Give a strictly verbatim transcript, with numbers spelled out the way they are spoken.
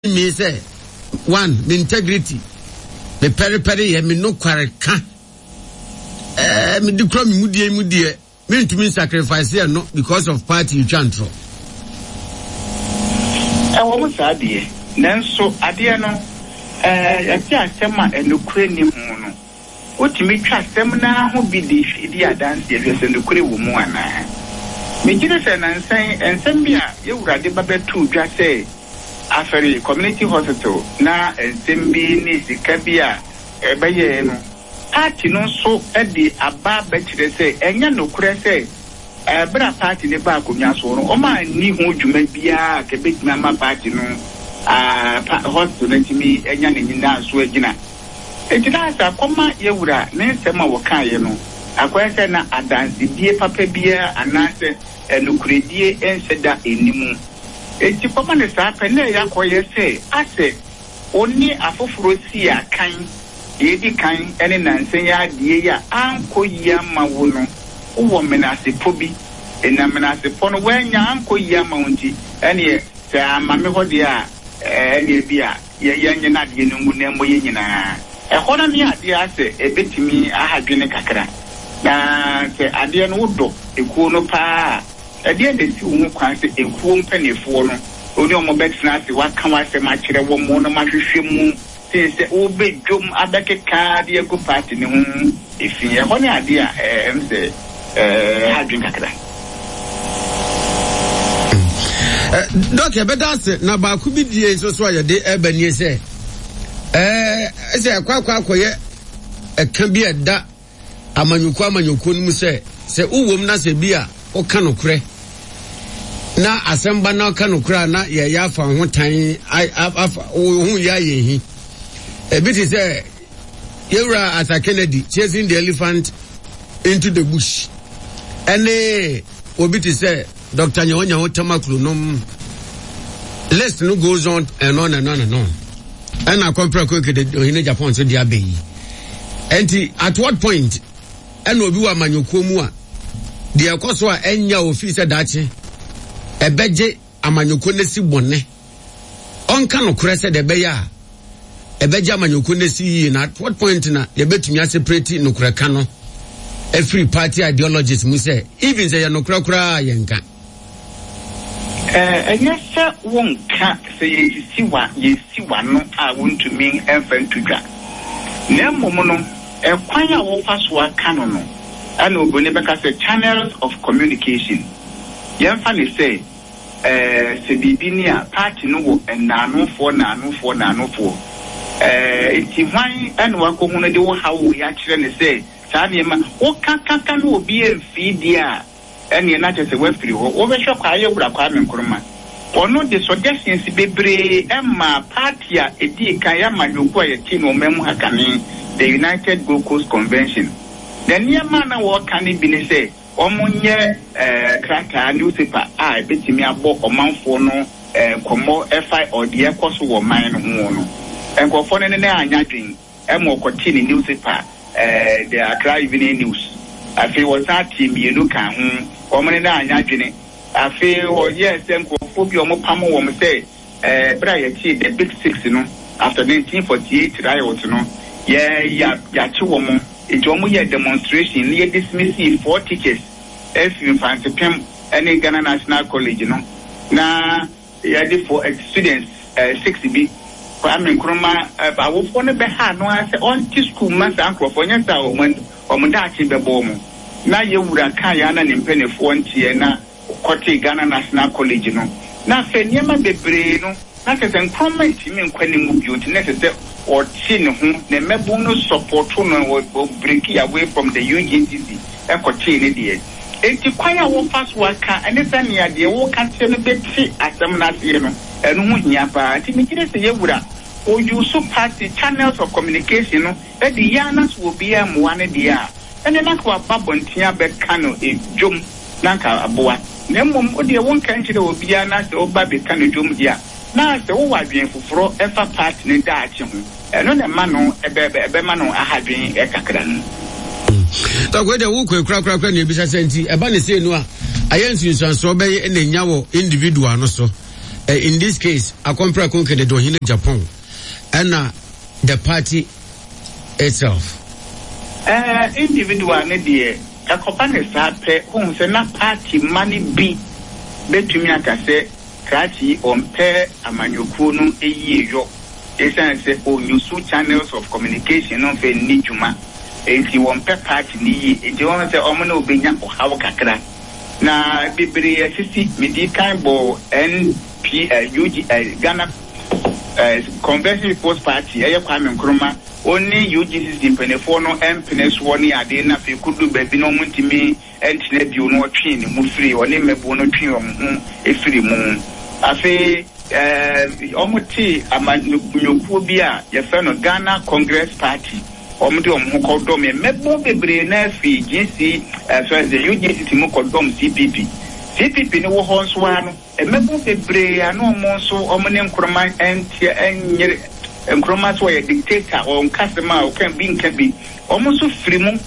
me say one, me integrity. Me peri peri ye me no kware ka. Eh me di kro me mudie mudie. Me to me sacrifice here no because of party you chantro. Eh wo musa die. Nanso ade no eh ya ti asema enukure ni mu no. Otimi twa asem na ho bi di di adanse ye se enukure wo mu ana. Me gine se nansan ensem bia ye wurade babetu dwa se aferi community hospital na ensem ni sika bia ebeye no party no so e di aba betire se enya nokure se e bra party ne ba akonya so no o ma ni ho dwuma bia ke betima ma party no a hospital ntimi enya ne nyina so agina ejina sa koma ye wura ne nsema wo kan ye no akwese na adansi die papa bia anase enukuredie enseda enimu eti papa ne sa pe na ya koye se ase oni afoforo si akan yedi kan ene nansen ya die ya anko ya mawo no wo menase pobi ena menase pono wenya anko ya mawunti ene se amame hode a ene bia ye yenye na de nungu na mo yenyina e hona mi ade ase ebetimi ahadwene kakra na se ade no wodo ekuo no pa ade de si wo kwan se ekuo mpanefo no oni omo betina se waka wase ma kire wo mo no ma hwehwe mu se se obedwom abekeka de egu party ne hu efi e hone ade a em se eh hadwin kakra eh doc e beda se na ba ku bi die so so ye de ebanie se eh se akwa akwa akoye e kan bi eda amanyuko amanyuko no mu se se uwom na se bi a o ka no kure na asemba na ka no kura na ye ya fa ho tan afa hu ya ye hi e bit say Yewra as a Kennedy chasing the elephant into the bush ene obi to say Doctor Nyawonya Otamaklu no list no goes on and on and on and on and I compare quick the in Japan so dia be enti at what point ene obi wa manyoko mu a de akoso a enya officer dachi ebeje amanyoko nesi bone onka no kure se de be ya ebeje amanyoko nesi na at what point na de betumi separate no kure ka no every party ideologies mu say even say no kure kure yenka eh enya se wonka se yesi wa yesi wa no a wontumi emfa ntudwa na momo no e kwan a wo fa so aka no no ana obone beka say channels of communication yemfa ne say eh se bibini a party no wo enano fo nano fo nano fo eh enti hwan ana wako hu no de wo hawo ya kire ne say saa ne ma wo kakaka no obi emfi dia ene na tese wafiri ho wo be hwe kwa ayewura kwa menkroma ono de suggestions bebre emma party a edi kan ya madwoko ya ti no mem hakane the United Gold Coast Convention then yema na wo kan bi ne say omunye eh kraka newspaper a betimi abo omanfo no eh komo fi ode ekoso wo man no ho no enkofo ne ne anyadwen emo okoti ne newspaper eh the Accra Evening News afi wo sa team yenu kan ho omene na anyadwen afi wo yes enkofo bi omo pam wo mo say eh bra ya chi the big six no after nineteen forty-eight riot no yeah ya ya chi wo mo ejomo ye demonstration ne dismiss four teachers if you fancy pem any Ghana National College no na ya de for students uh, six B kwa men kroma ba wo fo ne be ha no ase on ti school ma sa ankrofo nya sa o man o mo da chi be bo mo na ye wura kan ya na ne mpenefo ntie na kote Ghana National College no na fe niema bebre no na se nkroma ntimi nkwani mu bi o ti na se or tin ho ne mebu no support no wo break away from the U G T C e ko tin ne de enti kwaya wo fast worker ene sa ne ade wo ka te no beti asem na se no enu ho hia pa ti mi kire se ye wura o use party channels of communication no e di yana so obi am wane dia ene na kwa babontia be kano e jom na ka aboa na mom o de won kan kire obi yana se oba be kano jom dia na se wo wadwen foforo efa party ne da achi ho eno ne ma no ebe ebe ma no ahadwen e kakra no ta go de wo kwekura kura kura ne bisa senti eba ne se no a ayensu nsanso be ye na nya wo individual no so uh, in this case akompra konke de dohine Japan and uh, the party itself uh individual ne de akopa ne sa pe hu se na party money bi betumi aka se krati ompe amanyoku no eyiyo esan se o use channels of communication no fe ni juma enti ompe party ni yi enti won se omo na obenya o hawo kakra na bibiri asisi midi kan bo N P U G Ghana Convention People's Party eye Kwame Nkrumah only U G C penefo no empeneso ni ade na fe kudu bebi no muntimi entine bi no twi ni mu free oni mebo no twi om efiri mu afi eh omuti amanyokuo bi a ye fe no Ghana Congress Party omudi omho kodom mebo bebre na fi G C so as the U G C mu kodom C P P C P P ni wo ho nso ano mebo bebre ano mo nso omne Nkrumah entie enyere Nkrumah so ye dictator o nkasema o kan bi nka bi omo so firi mu